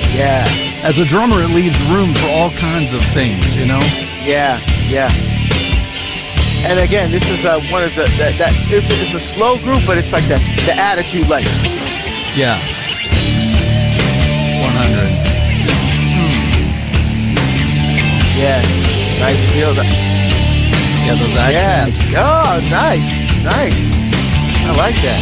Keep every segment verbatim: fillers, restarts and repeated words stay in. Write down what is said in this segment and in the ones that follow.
Yeah. As a drummer, it leaves room for all kinds of things, you know? Yeah, yeah. And again, this is uh, one of the, that, that it's a slow group, but it's like the, the attitude, like. Yeah. one hundred. Yeah, nice feel. Yeah, those accents. Yeah. Oh, nice, nice. I like that.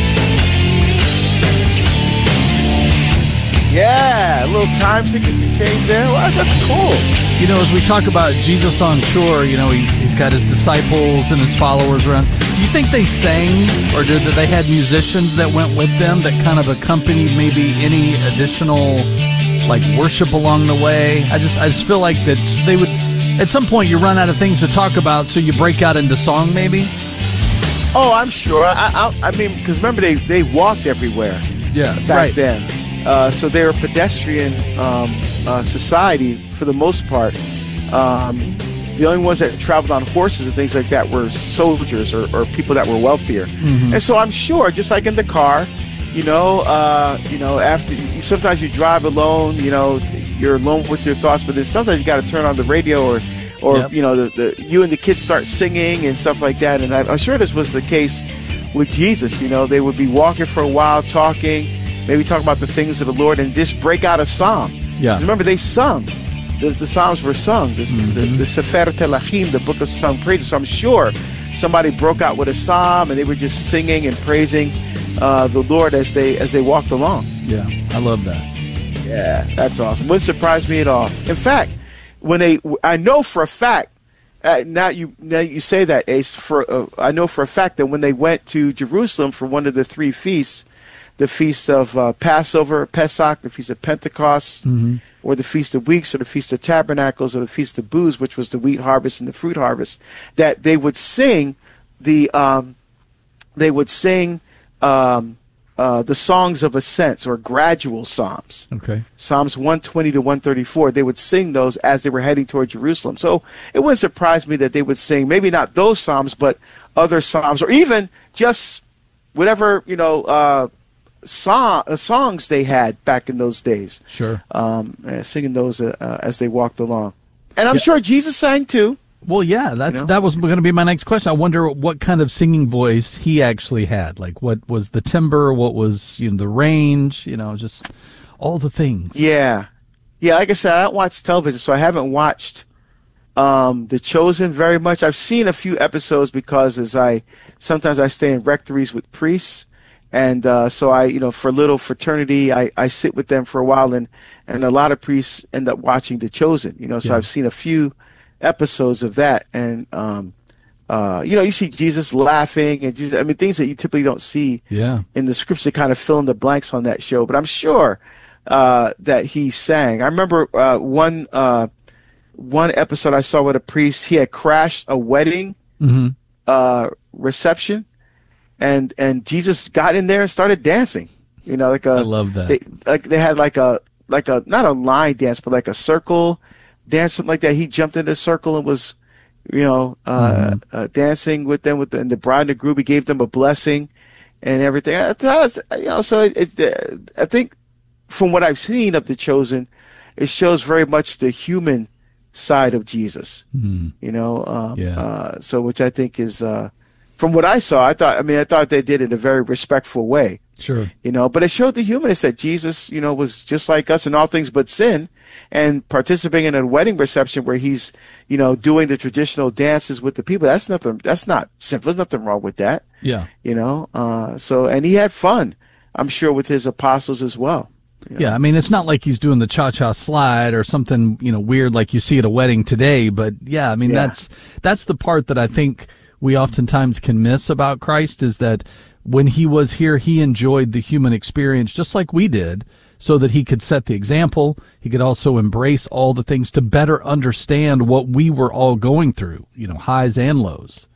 Yeah, a little time signature change there. Wow, that's cool. You know, as we talk about Jesus on shore, you know, he's he's got his disciples and his followers around. Do you think they sang, or did they had musicians that went with them that kind of accompanied maybe any additional, like, worship along the way? I just I just feel like that they would, at some point you run out of things to talk about, so you break out into song maybe? Oh, I'm sure. I I, I mean, because remember, they, they walked everywhere. Yeah, back right. then. Uh, so they were a pedestrian um, uh, society for the most part. Um, the only ones that traveled on horses and things like that were soldiers or, or people that were wealthier. Mm-hmm. And so I'm sure, just like in the car, you know, uh, you know, after sometimes you drive alone, you know, you're alone with your thoughts, but then sometimes you got to turn on the radio or, or yep. you know, the, the you and the kids start singing and stuff like that. And I, I'm sure this was the case with Jesus. You know, they would be walking for a while, talking. Maybe talk about the things of the Lord and just break out a psalm. Yeah. Remember, they sung. The, the psalms were sung. The, mm-hmm. the, the Sefer Telachim, the book of sung praises. So I'm sure somebody broke out with a psalm and they were just singing and praising uh, the Lord as they as they walked along. Yeah, I love that. Yeah, that's awesome. Wouldn't surprise me at all. In fact, when they, I know for a fact. Uh, now you now you say that, Ace. For uh, I know for a fact that when they went to Jerusalem for one of the three feasts, the Feast of uh, Passover, Pesach, the Feast of Pentecost, mm-hmm. or the Feast of Weeks, or the Feast of Tabernacles, or the Feast of Booths, which was the wheat harvest and the fruit harvest, that they would sing the um, they would sing um, uh, the songs of ascents or gradual psalms. Okay. Psalms one twenty to one thirty-four. They would sing those as they were heading toward Jerusalem. So it wouldn't surprise me that they would sing maybe not those psalms, but other psalms, or even just whatever you know. Uh, Song, uh, songs they had back in those days. Sure. Um, uh, singing those uh, uh, as they walked along. And I'm yeah. sure Jesus sang too. Well, yeah, that's, you know? that was going to be my next question. I wonder what kind of singing voice he actually had. Like, what was the timbre? What was, you know, the range? You know, just all the things. Yeah. Yeah, like I said, I don't watch television, so I haven't watched um, The Chosen very much. I've seen a few episodes because as I sometimes I stay in rectories with priests. And uh, so I, you know, for a little fraternity, I, I sit with them for a while, and, and a lot of priests end up watching The Chosen, you know, so yeah. I've seen a few episodes of that. And, um, uh, you know, you see Jesus laughing and Jesus, I mean, things that you typically don't see yeah. in the scripts that kind of fill in the blanks on that show. But I'm sure uh, that he sang. I remember uh, one uh, one episode I saw with a priest. He had crashed a wedding mm-hmm. uh, reception. And and Jesus got in there and started dancing, you know, like a. I love that. They, like they had like a like a not a line dance, but like a circle dance, something like that. He jumped in the circle and was, you know, uh, mm-hmm. uh, dancing with them with the, and the bride and the groom. He gave them a blessing, and everything. I, I, you know, so it, it, I think from what I've seen of The Chosen, it shows very much the human side of Jesus. Mm-hmm. You know, um, yeah. Uh, so which I think is. Uh, From what I saw, I thought, I mean, I thought they did it in a very respectful way. Sure. You know, but it showed the humanist that Jesus, you know, was just like us in all things but sin, and participating in a wedding reception where he's, you know, doing the traditional dances with the people. That's nothing, that's not simple. There's nothing wrong with that. Yeah. You know, uh, so, and he had fun, I'm sure, with his apostles as well. You know? Yeah, I mean, it's not like he's doing the cha-cha slide or something, you know, weird like you see at a wedding today. But yeah, I mean, yeah. that's that's the part that I think we oftentimes can miss about Christ, is that when he was here, he enjoyed the human experience just like we did, so that he could set the example. He could also embrace all the things to better understand what we were all going through, you know, highs and lows.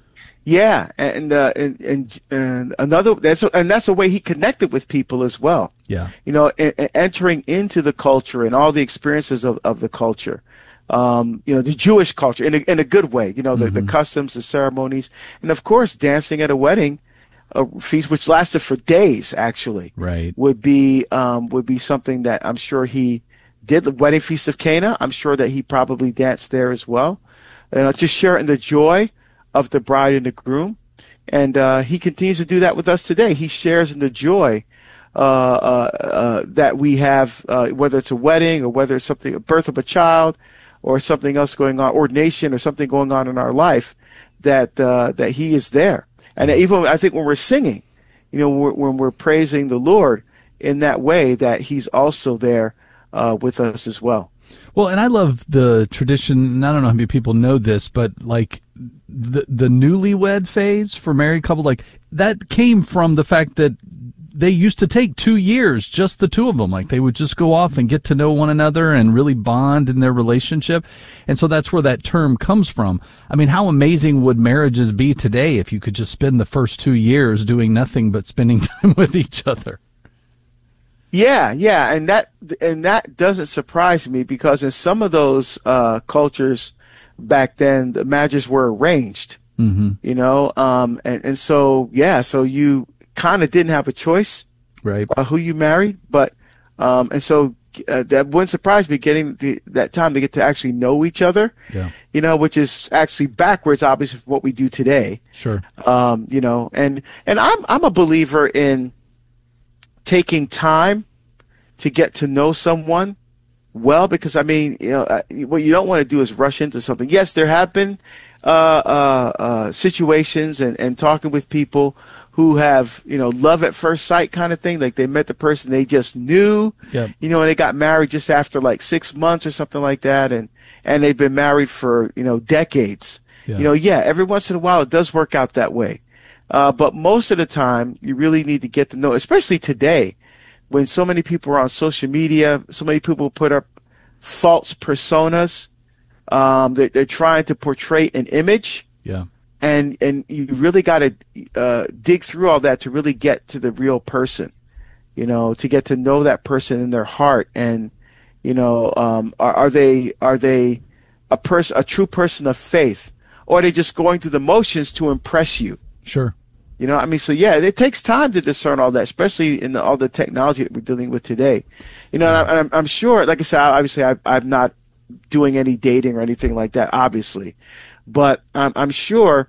Yeah, and uh, and, and and another that's and that's the way he connected with people as well. Yeah, you know, a, a entering into the culture and all the experiences of, of the culture. Um, you know, the Jewish culture in a, in a good way, you know, the, mm-hmm. the customs, the ceremonies, and of course, dancing at a wedding, a feast which lasted for days, actually, right, would be, um, would be something that I'm sure he did the wedding feast of Cana. I'm sure that he probably danced there as well. And uh, just sharing the joy of the bride and the groom. And uh, he continues to do that with us today. He shares in the joy uh, uh, uh, that we have, uh, whether it's a wedding or whether it's something, a birth of a child or something else going on, ordination or something going on in our life, that uh, that he is there. And even I think when we're singing, you know, when we're, when we're praising the Lord in that way, that he's also there uh, with us as well. Well, and I love the tradition, and I don't know how many people know this, but like the the newlywed phase for married couple, like that came from the fact that they used to take two years, just the two of them. Like they would just go off and get to know one another and really bond in their relationship. And so that's where that term comes from. I mean, how amazing would marriages be today if you could just spend the first two years doing nothing but spending time with each other? Yeah, yeah, and that and that doesn't surprise me, because in some of those uh, cultures back then, the marriages were arranged. Mm-hmm. You know, um, and and so yeah, so you kind of didn't have a choice, right? Uh, who you married, but um, and so uh, that wouldn't surprise me, getting the, that time to get to actually know each other. Yeah, you know, which is actually backwards, obviously, from what we do today. Sure. Um, you know, and and I'm I'm a believer in taking time to get to know someone well, because I mean, you know, uh, what you don't want to do is rush into something. Yes, there have been uh, uh, uh, situations and, and talking with people who have, you know, love at first sight kind of thing. Like they met the person they just knew, yep. you know, and they got married just after like six months or something like that. And, and they've been married for, you know, decades. Yeah. You know, yeah, every once in a while it does work out that way. Uh, but most of the time, you really need to get to know, especially today, when so many people are on social media, so many people put up false personas. Um, they're, they're trying to portray an image. Yeah. And and you really got to uh, dig through all that to really get to the real person, you know, to get to know that person in their heart. And, you know, um, are, are they are they a person, a true person of faith, or are they just going through the motions to impress you? Sure. You know, I mean, so yeah, it takes time to discern all that, especially in the, all the technology that we're dealing with today. You know, and I'm, I'm sure, like I said, obviously, I, I'm not doing any dating or anything like that, obviously, but um, I'm sure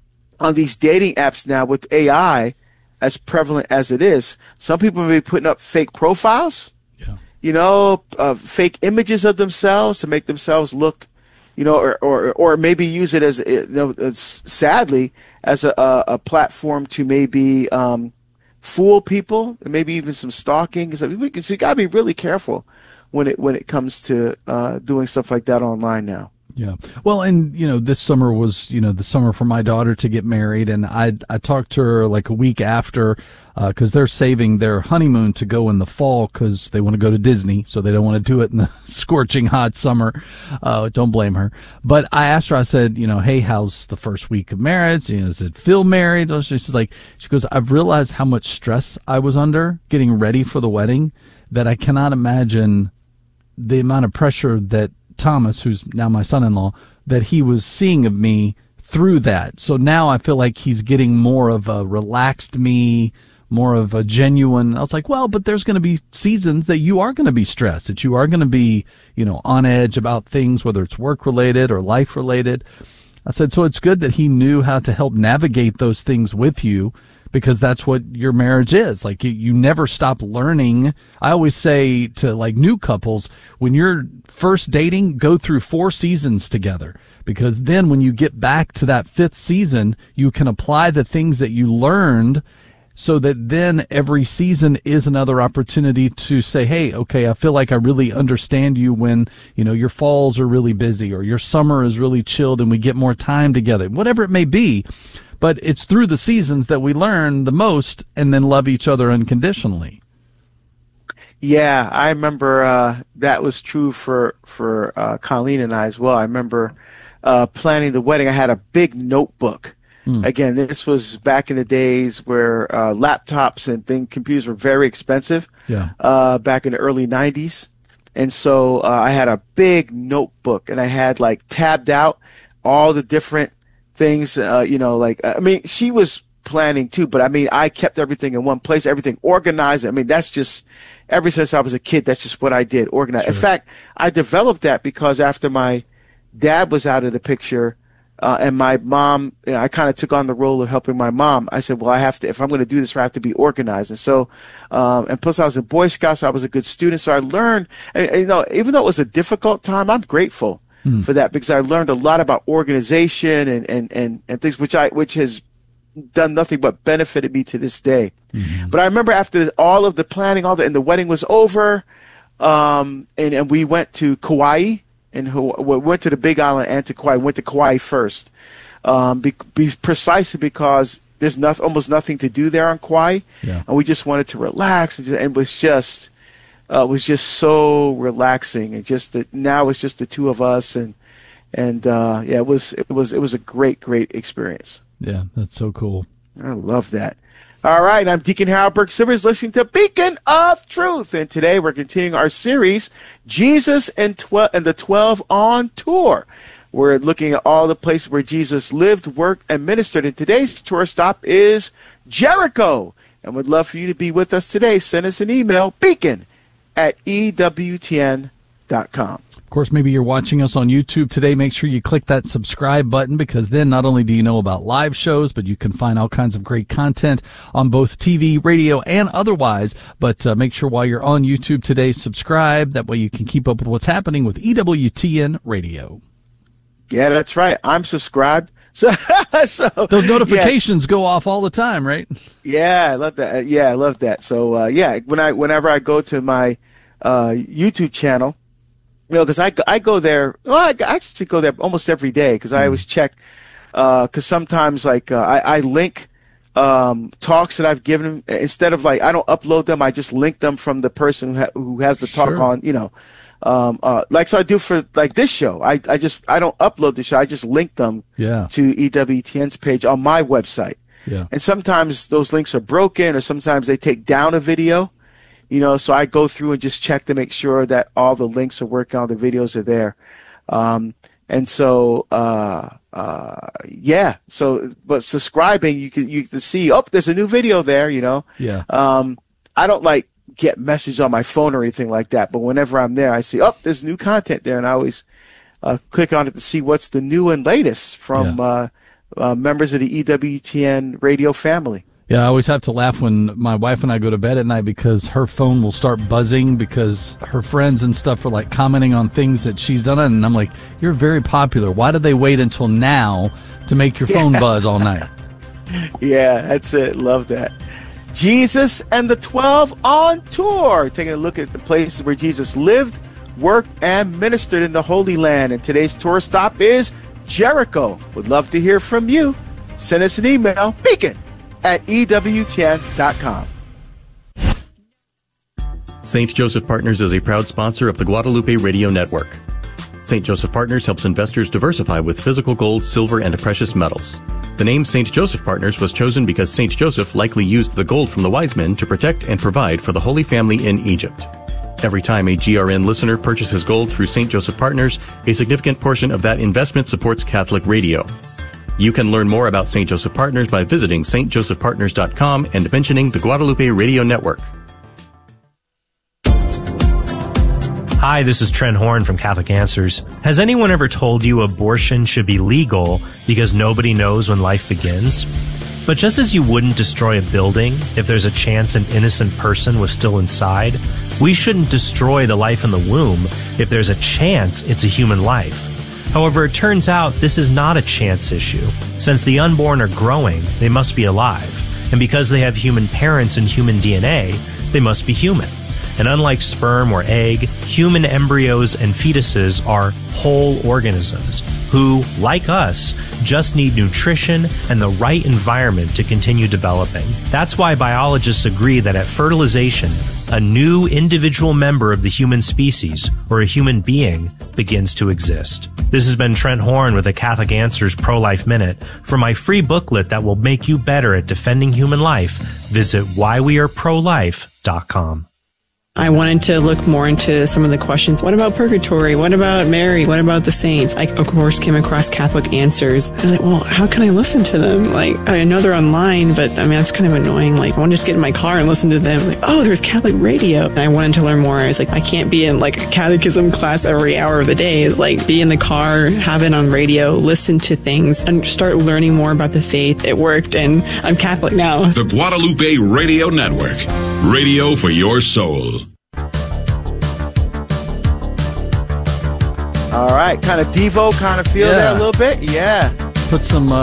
on these dating apps now with A I as prevalent as it is, some people may be putting up fake profiles, yeah. you know, uh, fake images of themselves to make themselves look, you know, or or, or maybe use it as, you know, as, sadly, as a, a, a platform to maybe um, fool people, and maybe even some stalking. So, we can, so you got to be really careful when it when it comes to uh, doing stuff like that online now. Yeah. Well, and, you know, this summer was, you know, the summer for my daughter to get married. And I I talked to her like a week after, because uh, they're saving their honeymoon to go in the fall because they want to go to Disney. So they don't want to do it in the scorching hot summer. Uh, don't blame her. But I asked her, I said, you know, hey, how's the first week of marriage? You know, does it feel married? She's like, she goes, I've realized how much stress I was under getting ready for the wedding, that I cannot imagine the amount of pressure that Thomas, who's now my son-in-law, that he was seeing of me through that. So now I feel like he's getting more of a relaxed me, more of a genuine. I was like, well, but there's going to be seasons that you are going to be stressed, that you are going to be, you know, on edge about things, whether it's work related or life related. I said, so it's good that he knew how to help navigate those things with you, because that's what your marriage is. Like, you, you never stop learning. I always say to like new couples, when you're first dating, go through four seasons together, because then when you get back to that fifth season, you can apply the things that you learned, so that then every season is another opportunity to say, hey, okay, I feel like I really understand you when, you know, your falls are really busy or your summer is really chilled and we get more time together, whatever it may be. But it's through the seasons that we learn the most and then love each other unconditionally. Yeah, I remember uh, that was true for, for uh, Colleen and I as well. I remember uh, planning the wedding. I had a big notebook. Mm. Again, this was back in the days where uh, laptops and thing, computers were very expensive. Yeah. Uh, back in the early nineties. And so uh, I had a big notebook, and I had like tabbed out all the different things, uh, you know, like, I mean, she was planning too, but I mean, I kept everything in one place, everything organized. I mean, that's just, ever since I was a kid, that's just what I did, organize. Sure. In fact, I developed that because after my dad was out of the picture, uh, and my mom, you know, I kind of took on the role of helping my mom. I said, well, I have to, if I'm going to do this, I have to be organized. And so, um, and plus I was in Boy Scouts, so I was a good student. So I learned, and, and, you know, even though it was a difficult time, I'm grateful mm. for that, because I learned a lot about organization and, and, and, and things which I, which has done nothing but benefited me to this day. Mm-hmm. But I remember after all of the planning, all the, and the wedding was over, um, and, and we went to Kauai. And who we went to the Big Island and to Kauai. Went to Kauai first, um, be, be precisely because there's not, almost nothing to do there on Kauai, yeah. and we just wanted to relax, and, just, and it was just uh, it was just so relaxing, and just the, now it's just the two of us, and and uh, yeah, it was it was it was a great great experience. Yeah, that's so cool. I love that. All right, I'm Deacon Harold Burke Sivers, listening to Beacon of Truth, and today we're continuing our series, Jesus and, tw- and the Twelve on Tour. We're looking at all the places where Jesus lived, worked, and ministered, and today's tour stop is Jericho, and we'd love for you to be with us today. Send us an email, beacon at E W T N dot com. Of course, maybe you're watching us on YouTube today. Make sure you click that subscribe button, because then not only do you know about live shows, but you can find all kinds of great content on both T V, radio, and otherwise. But uh, make sure while you're on YouTube today, subscribe. That way you can keep up with what's happening with E W T N Radio. Yeah, that's right. I'm subscribed. So, so those notifications yeah. go off all the time, right? Yeah, I love that. Yeah, I love that. So, uh, yeah, when I whenever I go to my uh, YouTube channel, you know, because I, I go there, well, I actually go there almost every day, because I always check, because uh, sometimes, like, uh, I, I link um, talks that I've given, instead of, like, I don't upload them, I just link them from the person who, ha- who has the talk sure. on, you know, um, uh, like, so I do for, like, this show. I, I just, I don't upload the show, I just link them yeah. to E W T N's page on my website. Yeah. And sometimes those links are broken, or sometimes they take down a video. You know, so I go through and just check to make sure that all the links are working, all the videos are there. Um, and so, uh, uh, yeah, so, but subscribing, you can, you can see, oh, there's a new video there, you know. Yeah. Um, I don't like get messages on my phone or anything like that, but whenever I'm there, I see, oh, there's new content there, and I always uh, click on it to see what's the new and latest from yeah. uh, uh, members of the E W T N radio family. Yeah, I always have to laugh when my wife and I go to bed at night, because her phone will start buzzing because her friends and stuff are like commenting on things that she's done. And I'm like, you're very popular. Why did they wait until now to make your phone yeah. buzz all night? Yeah, that's it. Love that. Jesus and the Twelve on Tour, taking a look at the places where Jesus lived, worked, and ministered in the Holy Land. And today's tour stop is Jericho. Would love to hear from you. Send us an email, beacon at E W T N dot com. Saint Joseph Partners is a proud sponsor of the Guadalupe Radio Network. Saint Joseph Partners helps investors diversify with physical gold, silver, and precious metals. The name Saint Joseph Partners was chosen because Saint Joseph likely used the gold from the wise men to protect and provide for the Holy Family in Egypt. Every time a G R N listener purchases gold through Saint Joseph Partners, a significant portion of that investment supports Catholic radio. You can learn more about Saint Joseph Partners by visiting S T Joseph Partners dot com and mentioning the Guadalupe Radio Network. Hi, this is Trent Horn from Catholic Answers. Has anyone ever told you abortion should be legal because nobody knows when life begins? But just as you wouldn't destroy a building if there's a chance an innocent person was still inside, we shouldn't destroy the life in the womb if there's a chance it's a human life. However, it turns out this is not a chance issue. Since the unborn are growing, they must be alive. And because they have human parents and human D N A, they must be human. And unlike sperm or egg, human embryos and fetuses are whole organisms who, like us, just need nutrition and the right environment to continue developing. That's why biologists agree that at fertilization, a new individual member of the human species, or a human being, begins to exist. This has been Trent Horn with the Catholic Answers Pro-Life Minute. For my free booklet that will make you better at defending human life, visit why we are pro life dot com. I wanted to look more into some of the questions. What about purgatory? What about Mary? What about the saints? I, of course, came across Catholic Answers. I was like, well, how can I listen to them? Like, I know they're online, but I mean, that's kind of annoying. Like, I want to just get in my car and listen to them. Like, oh, there's Catholic radio. And I wanted to learn more. I was like, I can't be in like a catechism class every hour of the day. Like, be in the car, have it on radio, listen to things, and start learning more about the faith. It worked, and I'm Catholic now. The Guadalupe Radio Network. Radio for your soul. All right, kind of Devo kind of feel Yeah. there a little bit. Yeah. Put some uh,